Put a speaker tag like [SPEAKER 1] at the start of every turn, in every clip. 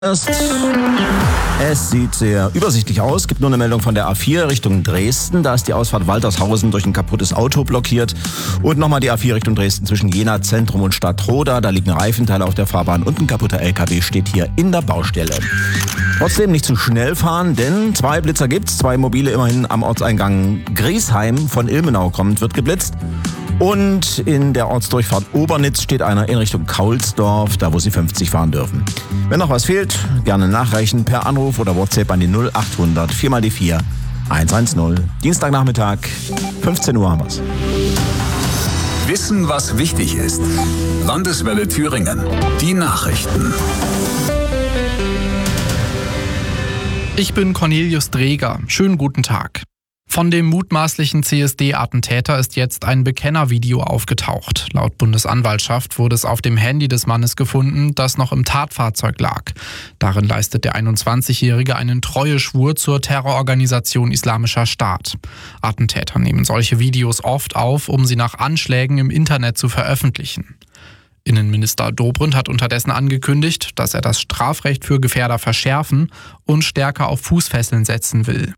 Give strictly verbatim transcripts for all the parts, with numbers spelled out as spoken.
[SPEAKER 1] Es sieht sehr übersichtlich aus. Es gibt nur eine Meldung von der A vier Richtung Dresden. Da ist die Ausfahrt Waltershausen durch ein kaputtes Auto blockiert. Und nochmal die A vier Richtung Dresden zwischen Jena Zentrum und Stadtroda. Da liegen Reifenteile auf der Fahrbahn und ein kaputter L K W steht hier in der Baustelle. Trotzdem nicht zu schnell fahren, denn zwei Blitzer gibt's. Zwei mobile immerhin am Ortseingang Griesheim von Ilmenau kommend wird geblitzt. Und in der Ortsdurchfahrt Obernitz steht einer in Richtung Kaulsdorf, da wo Sie fünfzig fahren dürfen. Wenn noch was fehlt, gerne nachreichen per Anruf oder WhatsApp an die null achthundert vier mal die vier eins eins null. Dienstagnachmittag, fünfzehn Uhr haben wir's.
[SPEAKER 2] Wissen, was wichtig ist. Landeswelle Thüringen. Die Nachrichten.
[SPEAKER 3] Ich bin Cornelius Dreger. Schönen guten Tag. Von dem mutmaßlichen C S D-Attentäter ist jetzt ein Bekennervideo aufgetaucht. Laut Bundesanwaltschaft wurde es auf dem Handy des Mannes gefunden, das noch im Tatfahrzeug lag. Darin leistet der einundzwanzigjährige einen Treueschwur zur Terrororganisation Islamischer Staat. Attentäter nehmen solche Videos oft auf, um sie nach Anschlägen im Internet zu veröffentlichen. Innenminister Dobrindt hat unterdessen angekündigt, dass er das Strafrecht für Gefährder verschärfen und stärker auf Fußfesseln setzen will.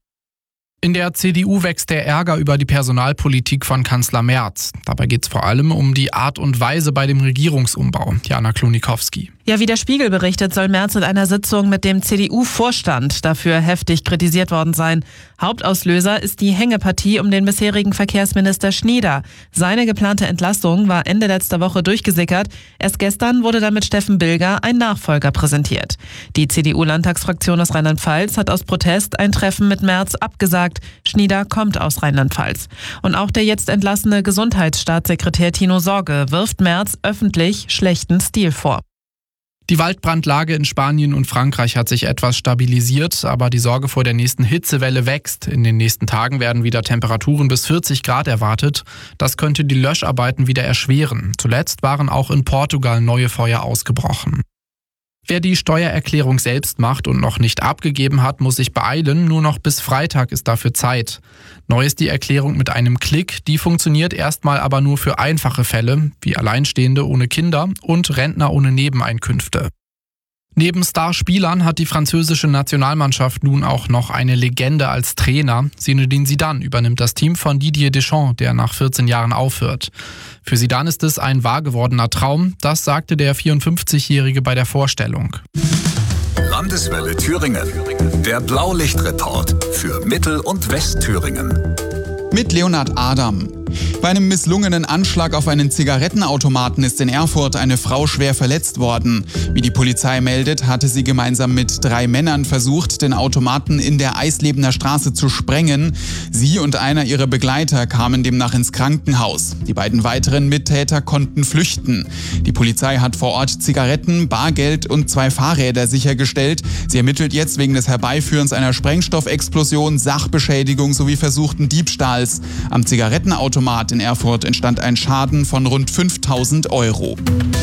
[SPEAKER 3] In der C D U wächst der Ärger über die Personalpolitik von Kanzler Merz. Dabei geht es vor allem um die Art und Weise bei dem Regierungsumbau. Jana Klonikowski.
[SPEAKER 4] Ja, wie der Spiegel berichtet, soll Merz in einer Sitzung mit dem C D U-Vorstand dafür heftig kritisiert worden sein. Hauptauslöser ist die Hängepartie um den bisherigen Verkehrsminister Schnieder. Seine geplante Entlassung war Ende letzter Woche durchgesickert. Erst gestern wurde dann mit Steffen Bilger ein Nachfolger präsentiert. Die C D U-Landtagsfraktion aus Rheinland-Pfalz hat aus Protest ein Treffen mit Merz abgesagt. Schnieder kommt aus Rheinland-Pfalz. Und auch der jetzt entlassene Gesundheitsstaatssekretär Tino Sorge wirft Merz öffentlich schlechten Stil vor.
[SPEAKER 3] Die Waldbrandlage in Spanien und Frankreich hat sich etwas stabilisiert, aber die Sorge vor der nächsten Hitzewelle wächst. In den nächsten Tagen werden wieder Temperaturen bis vierzig Grad erwartet. Das könnte die Löscharbeiten wieder erschweren. Zuletzt waren auch in Portugal neue Feuer ausgebrochen. Wer die Steuererklärung selbst macht und noch nicht abgegeben hat, muss sich beeilen. Nur noch bis Freitag ist dafür Zeit. Neu ist die Erklärung mit einem Klick. Die funktioniert erstmal aber nur für einfache Fälle, wie Alleinstehende ohne Kinder und Rentner ohne Nebeneinkünfte. Neben Starspielern hat die französische Nationalmannschaft nun auch noch eine Legende als Trainer. Zinedine Zidane übernimmt das Team von Didier Deschamps, der nach vierzehn Jahren aufhört. Für Zidane ist es ein wahr gewordener Traum, das sagte der vierundfünfzigjährige bei der Vorstellung.
[SPEAKER 2] Landeswelle Thüringen. Der Blaulichtreport für Mittel- und Westthüringen.
[SPEAKER 5] Mit Leonhard Adam. Bei einem misslungenen Anschlag auf einen Zigarettenautomaten ist in Erfurt eine Frau schwer verletzt worden. Wie die Polizei meldet, hatte sie gemeinsam mit drei Männern versucht, den Automaten in der Eislebener Straße zu sprengen. Sie und einer ihrer Begleiter kamen demnach ins Krankenhaus. Die beiden weiteren Mittäter konnten flüchten. Die Polizei hat vor Ort Zigaretten, Bargeld und zwei Fahrräder sichergestellt. Sie ermittelt jetzt wegen des Herbeiführens einer Sprengstoffexplosion, Sachbeschädigung sowie versuchten Diebstahls. Am Zigarettenautomaten in Erfurt entstand ein Schaden von rund fünftausend Euro.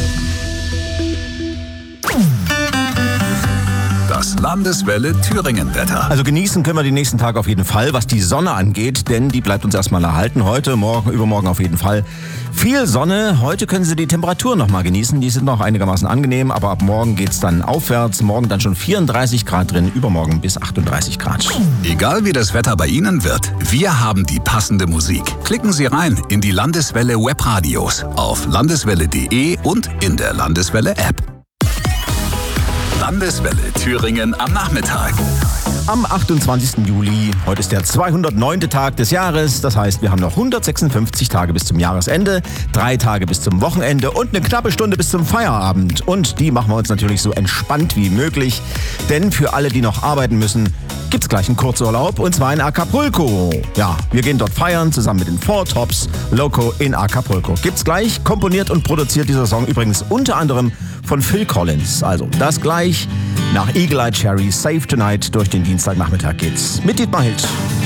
[SPEAKER 2] Das Landeswelle Thüringen-Wetter.
[SPEAKER 1] Also genießen können wir die nächsten Tage auf jeden Fall, was die Sonne angeht, denn die bleibt uns erstmal erhalten. Heute, morgen, übermorgen auf jeden Fall viel Sonne. Heute können Sie die Temperaturen noch mal genießen. Die sind noch einigermaßen angenehm, aber ab morgen geht's dann aufwärts. Morgen dann schon vierunddreißig Grad drin, übermorgen bis achtunddreißig Grad.
[SPEAKER 2] Egal wie das Wetter bei Ihnen wird, wir haben die passende Musik. Klicken Sie rein in die Landeswelle Webradios auf landeswelle punkt de und in der Landeswelle App. Landeswelle Thüringen am Nachmittag.
[SPEAKER 1] Am achtundzwanzigsten Juli, heute ist der zweihundertneunte Tag des Jahres, das heißt, wir haben noch hundertsechsundfünfzig Tage bis zum Jahresende, drei Tage bis zum Wochenende und eine knappe Stunde bis zum Feierabend. Und die machen wir uns natürlich so entspannt wie möglich, denn für alle, die noch arbeiten müssen, gibt's gleich einen Kurzurlaub und zwar in Acapulco. Ja, wir gehen dort feiern, zusammen mit den Four Tops Loco in Acapulco. Gibt's gleich, komponiert und produziert dieser Song übrigens unter anderem von Phil Collins. Also das gleich nach Eagle Eye Cherry, Save Tonight durch den Dienstagnachmittag geht's mit Dietmar Hild.